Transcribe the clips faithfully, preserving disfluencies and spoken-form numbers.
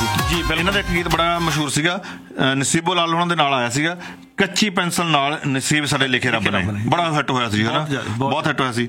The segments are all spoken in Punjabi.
ਜੀ ਇਹਨਾਂ ਦਾ ਇੱਕ ਗੀਤ ਬੜਾ ਮਸ਼ਹੂਰ ਸੀਗਾ, ਨਸੀਬੋ ਲਾਲ ਉਹਨਾਂ ਦੇ ਨਾਲ ਆਇਆ ਸੀਗਾ, ਕੱਚੀ ਪੈਨਸਲ ਨਾਲ ਨਸੀਬ ਸਾਡੇ ਲਿਖੇ ਰੱਬ ਨੇ, ਬੜਾ ਹਿੱਟ ਹੋਇਆ ਸੀ ਹਨਾ, ਬਹੁਤ ਹਿੱਟ ਹੋਇਆ ਸੀ।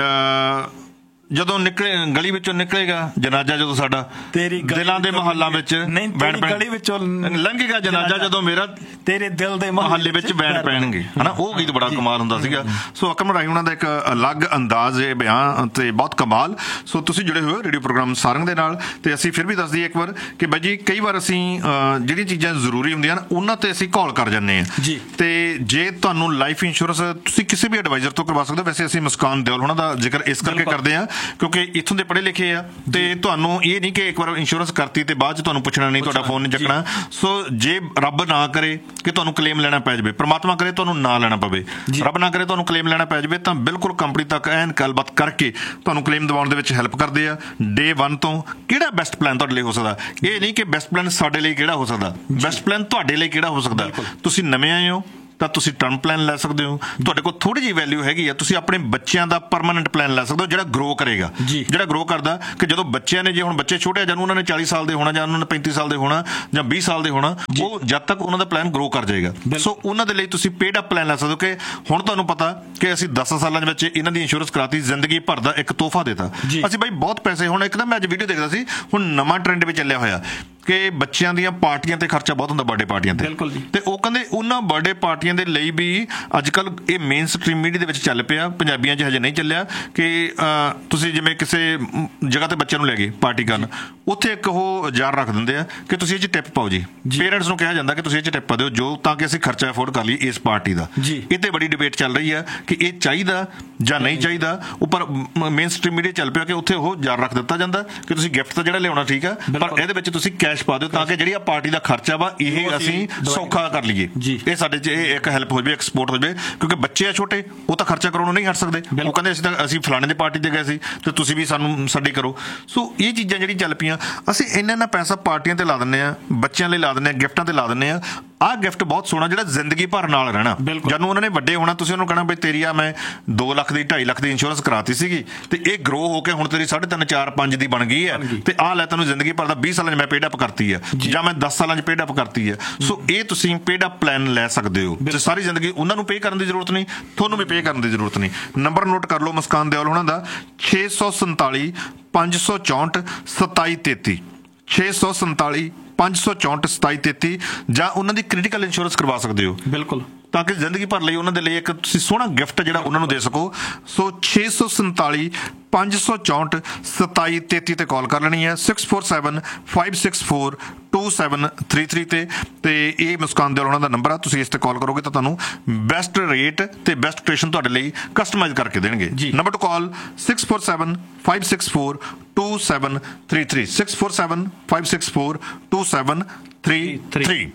ਜਦੋਂ ਨਿਕਲੇ ਗਲੀ ਵਿੱਚੋਂ ਨਿਕਲੇਗਾ ਜਨਾਜ਼ਾ ਜਦੋਂ ਸਾਡਾ, ਦਿਲਾਂ ਦੇ ਮਹੱਲਾਂ ਵਿੱਚ ਗਲੀ ਵਿੱਚੋਂ ਲੰਘੇਗਾ ਜਨਾਜ਼ਾ ਜਦੋਂ ਮੇਰਾ, ਤੇਰੇ ਦਿਲ ਦੇ ਮਹੱਲੇ ਵਿੱਚ ਬੈਂਡ ਪੈਣਗੇ ਹਨਾ, ਉਹ ਗੀਤ ਬੜਾ ਕਮਾਲ ਹੁੰਦਾ ਸੀਗਾ। ਸੋ ਅਕਰਮ ਰਾਈ ਉਹਨਾਂ ਦਾ ਇੱਕ ਅਲੱਗ ਅੰਦਾਜ਼ ਹੈ ਬਿਆਨ ਤੇ ਬਹੁਤ ਕਮਾਲ। ਸੋ ਤੁਸੀਂ ਜੁੜੇ ਹੋਏ ਰੇਡੀਓ ਪ੍ਰੋਗਰਾਮ ਸਾਰੰਗ ਦੇ ਨਾਲ, ਤੇ ਅਸੀਂ ਫਿਰ ਵੀ ਦੱਸ ਦਈਏ ਇੱਕ ਵਾਰ ਕਿ ਬਾਈ ਜੀ ਕਈ ਵਾਰ ਅਸੀਂ ਜਿਹੜੀਆਂ ਚੀਜ਼ਾਂ ਜ਼ਰੂਰੀ ਹੁੰਦੀਆਂ ਨੇ ਉਹਨਾਂ ਤੇ ਅਸੀਂ ਕਾਲ ਕਰ ਜਾਂਦੇ ਹਾਂ ਜੀ, ਤੇ ਜੇ ਤੁਹਾਨੂੰ ਲਾਈਫ ਇੰਸ਼ੋਰੈਂਸ ਤੁਸੀਂ ਕਿਸੇ ਵੀ ਐਡਵਾਈਜ਼ਰ ਤੋਂ ਕਰਵਾ ਸਕਦੇ ਹੋ। ਵੈਸੇ ਅਸੀਂ ਮੁਸਕਾਨ ਦਿਓਲ ਉਹਨਾਂ ਦਾ ਜ਼ਿਕਰ ਇਸ ਕਰਕੇ ਕਰਦੇ ਹਾਂ ਕਿਉਂਕਿ ਇੱਥੋਂ ਦੇ ਪੜ੍ਹੇ ਲਿਖੇ ਆ, ਤੇ ਤੁਹਾਨੂੰ ਇਹ ਨਹੀਂ ਕਿ ਇੱਕ ਵਾਰ ਇੰਸ਼ੋਰੈਂਸ ਕਰਤੀ ਤੇ ਬਾਅਦ ਚ ਤੁਹਾਨੂੰ ਪੁੱਛਣਾ ਨਹੀਂ, ਤੁਹਾਡਾ ਫੋਨ ਨਹੀਂ ਚੱਕਣਾ। ਸੋ ਜੇ ਰੱਬ ਨਾ ਕਰੇ ਕਿ ਤੁਹਾਨੂੰ ਕਲੇਮ ਲੈਣਾ ਪੈ ਜਾਵੇ, ਪਰਮਾਤਮਾ ਕਰੇ ਤੁਹਾਨੂੰ ਨਾ ਲੈਣਾ ਪਵੇ, ਰੱਬ ਨਾ ਕਰੇ ਤੁਹਾਨੂੰ ਕਲੇਮ ਲੈਣਾ ਪੈ ਜਾਵੇ, ਤਾਂ ਬਿਲਕੁਲ ਕੰਪਨੀ ਤੱਕ ਐਨ ਗੱਲਬਾਤ ਕਰਕੇ ਤੁਹਾਨੂੰ ਕਲੇਮ ਦਿਵਾਉਣ ਦੇ ਵਿੱਚ ਹੈਲਪ ਕਰਦੇ ਆ ਡੇ ਵਨ ਤੋਂ। ਕਿਹੜਾ ਬੈਸਟ ਪਲਾਨ ਤੁਹਾਡੇ ਲਈ ਹੋ ਸਕਦਾ, ਇਹ ਨਹੀਂ ਕਿ ਬੈਸਟ ਪਲਾਨ ਸਾਡੇ ਲਈ ਕਿਹੜਾ ਹੋ ਸਕਦਾ, ਬੈਸਟ ਪਲਾਨ ਤੁਹਾਡੇ ਲਈ ਕਿਹੜਾ ਹੋ ਸਕਦਾ। ਤੁਸੀਂ ਨਵੇਂ ਆਏ ਹੋ ਤਾਂ ਤੁਸੀਂ ਟਰਮ ਪਲਾਨ ਲੈ ਸਕਦੇ ਹੋ, ਤੁਹਾਡੇ ਕੋਲ ਥੋੜੀ ਜਿਹੀ ਵੈਲਿਊ ਹੈਗੀ ਆ, ਤੁਸੀਂ ਆਪਣੇ ਬੱਚਿਆਂ ਦਾ ਪਰਮਾਨੈਂਟ ਪਲਾਨ ਲੈ ਸਕਦੇ ਹੋ ਜਿਹੜਾ ਗਰੋ ਕਰੇਗਾ, ਜਿਹੜਾ ਗਰੋ ਕਰਦਾ ਕਿ ਜਦੋਂ ਬੱਚਿਆਂ ਨੇ, ਜੇ ਹੁਣ ਬੱਚੇ ਛੋਟੇ ਆ ਜਾਂ ਉਹਨਾਂ ਨੇ ਚਾਲੀ ਸਾਲ ਦੇ ਹੋਣਾ ਜਾਂ ਉਹਨਾਂ ਨੇ ਪੈਂਤੀ ਸਾਲ ਦੇ ਹੋਣਾ ਜਾਂ ਵੀਹ ਸਾਲ ਦੇ ਹੋਣਾ, ਉਹ ਜਦ ਤੱਕ ਉਹਨਾਂ ਦਾ ਪਲਾਨ ਗਰੋ ਕਰ ਜਾਏਗਾ। ਸੋ ਉਹਨਾਂ ਦੇ ਲਈ ਤੁਸੀਂ ਪੇਡ ਅਪ ਪਲਾਨ ਲੈ ਸਕਦੇ ਹੋ ਕਿ ਹੁਣ ਤੁਹਾਨੂੰ ਪਤਾ ਕਿ ਅਸੀਂ ਦਸ ਸਾਲਾਂ ਦੇ ਵਿੱਚ ਇਹਨਾਂ ਦੀ ਇੰਸ਼ੋਰੈਂਸ ਕਰਾਤੀ, ਜ਼ਿੰਦਗੀ ਭਰ ਦਾ ਇੱਕ ਤੋਹਫਾ ਦੇਤਾ ਅਸੀਂ ਬਾਈ, ਬਹੁਤ ਪੈਸੇ। ਹੁਣ ਇੱਕ ਨਾ ਮੈਂ ਅੱਜ ਵੀਡੀਓ ਦੇਖਦਾ ਸੀ, ਹੁਣ ਨਵਾਂ ਟ੍ਰੈਂਡ ਵੀ ਚੱਲਿਆ ਹੋਇਆ ਕਿ ਬੱਚਿਆਂ ਦੀਆਂ ਪਾਰਟੀਆਂ ਤੇ ਖਰਚਾ ਬਹੁਤ ਹੁੰਦਾ, ਬਰਥਡੇ ਪਾਰਟੀਆਂ ਤੇ, ਤੇ ਉਹ ਕਹਿੰਦੇ ਉਹਨਾਂ ਬਰਥਡੇ ਪਾਰਟੀਆਂ ਦੇ ਲਈ ਵੀ ਅੱਜ ਕੱਲ੍ਹ ਇਹ ਮੇਨ ਸਟਰੀਮ ਮੀਡੀਆ ਦੇ ਵਿੱਚ ਚੱਲ ਪਿਆ, ਪੰਜਾਬੀਆਂ 'ਚ ਹਜੇ ਨਹੀਂ ਚੱਲਿਆ ਕਿ ਤੁਸੀਂ ਜਿਵੇਂ ਕਿਸੇ ਜਗ੍ਹਾ ਤੇ ਬੱਚਿਆਂ ਨੂੰ ਲੈ ਗਏ ਪਾਰਟੀ ਕਰਨ, ਉੱਥੇ ਇੱਕ ਉਹ ਜ਼ਾਰ ਰੱਖ ਦਿੰਦੇ ਆ ਕਿ ਤੁਸੀਂ ਇਹ 'ਚ ਟਿਪ ਪਾਓ ਜੀ, ਪੇਰੈਂਟਸ ਨੂੰ ਕਿਹਾ ਜਾਂਦਾ ਕਿ ਤੁਸੀਂ ਇਹ 'ਚ ਟਿਪ ਪਾ ਦਿਓ ਜੋ, ਤਾਂ ਕਿ ਅਸੀਂ ਖਰਚਾ ਅਫੋਰਡ ਕਰ ਲਈਏ ਇਸ ਪਾਰਟੀ ਦਾ। ਇਹ ਤੇ ਬੜੀ ਡਿਬੇਟ ਚੱਲ ਰਹੀ ਆ ਕਿ ਇਹ ਚਾਹੀਦਾ ਜਾਂ ਨਹੀਂ ਚਾਹੀਦਾ, ਉੱਪਰ ਮੇਨ ਸਟਰੀਮ ਮੀਡੀਆ ਚੱਲ ਪਿਆ ਕਿ ਉੱਥੇ ਉਹ ਜ਼ਾਰ ਰੱਖ ਦਿੱਤਾ ਜਾਂਦਾ ਕਿ ਤੁਸੀਂ ਗਿਫਟ ਤਾਂ ਜਿਹੜਾ ਲਿਆਉਣਾ ਠੀਕ ਆ, ਪਰ ਇਹਦੇ ਵਿੱਚ ਤੁਸੀਂ ਕੈਸ਼ ਪਾ ਦਿਓ ਤਾਂ ਕਿ ਜਿਹੜੀ ਆ ਪਾਰਟੀ ਦਾ ਖਰਚਾ ਵਾ ਇਹ ਅਸੀਂ ਸੌਖਾ ਕਰ ਲਈਏ, ਇਹ ਸਾਡੇ 'ਚ ਇਹ ਇੱਕ ਹੈਲਪ ਹੋ ਜਾਵੇ, ਐਕਸਪੋਰਟ ਹੋ ਜਾਵੇ। ਕਿਉਂਕਿ ਬੱਚੇ ਆ ਛੋਟੇ, ਉਹ ਤਾਂ ਖਰਚਾ ਕਰਾਉਣੋਂ ਨਹੀਂ ਹਟ ਸਕਦੇ, ਉਹ ਕਹਿੰਦੇ ਅਸੀਂ ਤਾਂ ਅਸੀਂ ਫਲਾਣੇ ਦੀ ਪਾਰਟੀ ਤੇ ਗਏ ਸੀ ਤੇ ਤੁਸੀਂ ਵੀ ਸਾਨੂੰ ਸਾਡੀ ਕਰੋ। ਸੋ ਇਹ ਚੀਜ਼ਾਂ ਜਿਹੜੀ ਚੱਲ ਪਈਆਂ, ਅਸੀਂ ਇੰਨਾ ਇੰਨਾ ਪੈਸਾ ਪਾਰਟੀਆਂ ਤੇ ਲਾ ਦਿੰਦੇ ਹਾਂ, ਬੱਚਿਆਂ ਲਈ ਲਾ ਦਿੰਦੇ ਹਾਂ, ਗਿਫਟਾਂ ਤੇ ਲਾ ਦਿੰਦੇ ਹਾਂ। ਆਹ ਗਿਫਟ ਬਹੁਤ ਸੋਹਣਾ ਜਿਹੜਾ ਜ਼ਿੰਦਗੀ ਭਰ ਨਾਲ ਰਹਿਣਾ, ਜਦੋਂ ਉਹਨਾਂ ਨੇ ਵੱਡੇ ਹੋਣਾ ਤੁਸੀਂ ਉਹਨੂੰ ਕਹਿਣਾ ਬਈ ਤੇਰੀ ਆ ਮੈਂ ਦੋ ਲੱਖ ਦੀ ਢਾਈ ਲੱਖ ਦੀ ਇੰਸ਼ੋਰੈਂਸ ਕਰਾਤੀ ਸੀਗੀ ਤੇ ਇਹ ਗਰੋ ਹੋ ਕੇ ਹੁਣ ਤੇਰੀ ਸਾਢੇ ਤਿੰਨ ਚਾਰ ਪੰਜ ਦੀ ਬਣ ਗਈ ਹੈ, ਤੇ ਆਹ ਲੈ ਤੈਨੂੰ ਜ਼ਿੰਦਗੀ ਭਰ ਦਾ ਵੀਹ ਸਾਲਾਂ 'ਚ ਮੈਂ ਪੇਡ ਅਪ ਕਰਤੀ ਹੈ ਜਾਂ ਮੈਂ ਦਸ ਸਾਲਾਂ 'ਚ ਪੇਡ ਅਪ ਕਰਤੀ ਹੈ। ਸੋ ਇਹ ਤੁਸੀਂ ਪੇਡ ਅਪ ਪਲਾਨ ਲੈ ਸਕਦੇ ਹੋ, ਸਾਰੀ ਜ਼ਿੰਦਗੀ ਉਹਨਾਂ ਨੂੰ ਪੇ ਕਰਨ ਦੀ ਜ਼ਰੂਰਤ ਨਹੀਂ, ਤੁਹਾਨੂੰ ਵੀ ਪੇ ਕਰਨ ਦੀ ਜ਼ਰੂਰਤ ਨਹੀਂ। ਨੰਬਰ ਨੋਟ ਕਰ ਲਓ ਮੁਸਕਾਨ ਦਿਓਲ ਹੋਣਾ ਦਾ, ਛੇ ਸੌ ਸੰਤਾਲੀ ਪੰਜ ਸੌ ਚੌਂਹਠ ਸਤਾਈ ਤੇਤੀ, ਛੇ ਸੌ ਸੰਤਾਲੀ ਪੰਜ ਸੌ ਚੌਂਹਠ ਸਤਾਈ ਤੇਤੀ, ਜਾਂ ਉਹਨਾਂ ਦੀ ਕ੍ਰਿਟੀਕਲ ਇੰਸ਼ੋਰੈਂਸ ਕਰਵਾ ਸਕਦੇ ਹੋ ਬਿਲਕੁਲ, ਤਾਂ ਕਿ ਜ਼ਿੰਦਗੀ ਭਰ ਲਈ ਉਹਨਾਂ ਦੇ ਲਈ ਇੱਕ ਤੁਸੀਂ ਸੋਹਣਾ ਗਿਫਟ ਜਿਹੜਾ ਉਹਨਾਂ ਨੂੰ ਦੇ ਸਕੋ। ਸੋ ਛੇ ਸੌ ਸੰਤਾਲੀ ਪੰਜ ਸੌ ਚੌਂਹਠ ਸਤਾਈ ਤੇਤੀ ਤੇ ਕਾਲ ਕਰ ਲੈਣੀ ਹੈ, six four seven five six four two seven three three ਤੇ, ਤੇ ਇਹ ਮੁਸਕਾਨ ਦਿਓਲ ਉਹਨਾਂ ਦਾ ਨੰਬਰ ਆ। ਤੁਸੀਂ ਇਸ ਤੇ ਕਾਲ ਕਰੋਗੇ ਤਾਂ ਤੁਹਾਨੂੰ ਬੈਸਟ ਰੇਟ ਤੇ ਬੈਸਟ ਕੋਟੇਸ਼ਨ ਤੁਹਾਡੇ ਲਈ ਕਸਟਮਾਈਜ਼ ਕਰਕੇ ਦੇਣਗੇ। ਨੰਬਰ ਟੂ ਕਾਲ six four seven five six four two seven three three, six four seven five six four two seven three three.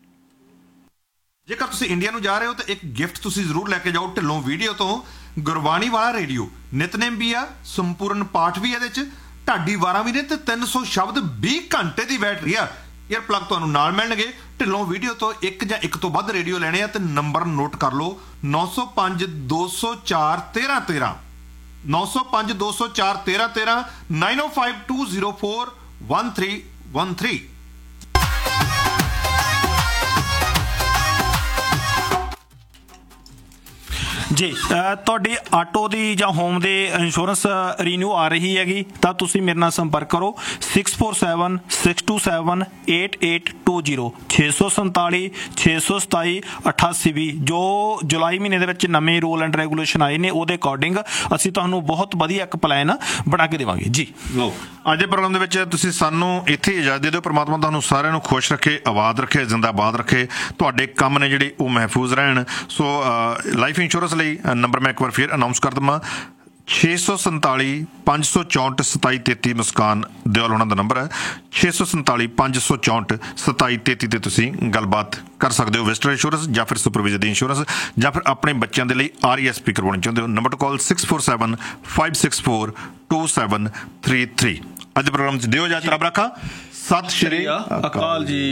ਜੇਕਰ ਤੁਸੀਂ ਇੰਡੀਆ ਨੂੰ ਜਾ ਰਹੇ ਹੋ ਤਾਂ ਇੱਕ ਗਿਫਟ ਤੁਸੀਂ ਜ਼ਰੂਰ ਲੈ ਕੇ ਜਾਓ ਢਿੱਲੋਂ ਵੀਡੀਓ ਤੋਂ, ਗੁਰਬਾਣੀ ਵਾਲਾ ਰੇਡੀਓ, ਨਿਤਨੇਮ ਵੀ ਆ, ਸੰਪੂਰਨ ਪਾਠ ਵੀ ਇਹਦੇ 'ਚ, ਢਾਡੀ ਵਾਰਾਂ ਵੀ ਨੇ, ਤੇ ਤਿੰਨ ਸੌ ਸ਼ਬਦ ਵੀਹ ਘੰਟੇ ਦੀ ਬੈਟਰੀ ਆ। ਏਅਰ ਪਲੱਗ ਤੁਹਾਨੂੰ ਨਾਲ ਮਿਲਣਗੇ। ਢਿੱਲੋਂ ਵੀਡੀਓ ਤੋਂ ਇੱਕ ਜਾਂ ਇੱਕ ਤੋਂ ਵੱਧ ਰੇਡੀਓ ਲੈਣੇ ਆ ਤੇ ਨੰਬਰ ਨੋਟ ਕਰ ਲਓ, ਨੌ ਸੌ ਪੰਜ ਦੋ ਸੌ ਚਾਰ ਤੇਰਾਂ ਤੇਰਾਂ, ਨੌ ਸੌ ਪੰਜ ਦੋ ਸੌ ਚਾਰ ਤੇਰਾਂ ਤੇਰਾਂ, ਨਾਈਨ ਓ five two zero four one three one three. ਜੀ ਤੁਹਾਡੀ ਆਟੋ ਦੀ ਜਾਂ ਹੋਮ ਦੇ ਇੰਸ਼ੋਰੈਂਸ ਰੀਨਿਊ ਆ ਰਹੀ ਹੈਗੀ ਤਾਂ ਤੁਸੀਂ ਮੇਰੇ ਨਾਲ ਸੰਪਰਕ ਕਰੋ, six four seven six to seven eight eight two zero, ਛੇ ਸੌ ਸੰਤਾਲੀ ਛੇ ਸੌ ਸਤਾਈ ਅਠਾਸੀ ਵੀਹ। ਜੋ ਜੁਲਾਈ ਮਹੀਨੇ ਦੇ ਵਿੱਚ ਨਵੇਂ ਰੂਲ ਐਂਡ ਰੈਗੂਲੇਸ਼ਨ ਆਏ ਨੇ ਉਹਦੇ ਅਕੋਰਡਿੰਗ ਅਸੀਂ ਤੁਹਾਨੂੰ ਬਹੁਤ ਵਧੀਆ ਇੱਕ ਪਲਾਨ ਬਣਾ ਕੇ ਦੇਵਾਂਗੇ ਜੀ। ਲਓ ਅੱਜ ਦੇ ਪ੍ਰੋਗਰਾਮ ਦੇ ਵਿੱਚ ਤੁਸੀਂ ਸਾਨੂੰ ਇੱਥੇ ਇਜਾਜ਼ਤ ਦੇ ਦਿਓ। ਪਰਮਾਤਮਾ ਤੁਹਾਨੂੰ ਸਾਰਿਆਂ ਨੂੰ ਖੁਸ਼ ਰੱਖੇ, ਆਬਾਦ ਰੱਖੇ, ਜ਼ਿੰਦਾਬਾਦ ਰੱਖੇ, ਤੁਹਾਡੇ ਕੰਮ ਨੇ ਜਿਹੜੇ ਉਹ ਮਹਿਫੂਜ਼ ਰਹਿਣ। ਸੋ ਲਾਈਫ ਇੰਸ਼ੋਰੈਂਸ ਲਈ ਨੰਬਰ ਮੈਂ ਇੱਕ ਵਾਰ ਫਿਰ ਅਨਾਊਂਸ ਕਰ ਦੇਵਾਂ, ਛੇ ਸੌ ਸੰਤਾਲੀ ਪੰਜ ਸੌ ਚੌਂਹਠ ਸਤਾਈ ਤੇਤੀ ਮੁਸਕਾਨ ਦਿਓਲ ਉਹਨਾਂ ਦਾ ਨੰਬਰ ਹੈ, ਛੇ ਸੌ ਸੰਤਾਲੀ ਪੰਜ ਸੌ ਚੌਂਹਠ ਸਤਾਈ ਤੇਤੀ ਤੇ ਤੁਸੀਂ ਗੱਲਬਾਤ ਕਰ ਸਕਦੇ ਹੋ। ਵਿਜ਼ਟਰ ਇੰਸ਼ੋਰੈਂਸ ਜਾਂ ਫਿਰ ਸੁਪਰਵਾਈਜ਼ਰ ਦੀ ਇੰਸ਼ੋਰੈਂਸ ਜਾਂ ਫਿਰ ਆਪਣੇ ਬੱਚਿਆਂ ਦੇ ਲਈ ਆਰ ਈ ਐਸ ਪੀ ਕਰਵਾਉਣੀ ਚਾਹੁੰਦੇ ਹੋ, ਨੰਬਰ ਟੂ ਕਾਲ six four seven five six four two seven three three. ਅੱਜ ਪ੍ਰੋਗਰਾਮ 'ਚ ਦਿਓ ਇਜਾਜ਼ਤ, ਰੱਬ ਰਾਖਾ, ਸਤਿ ਸ਼੍ਰੀ ਅਕਾਲ ਜੀ।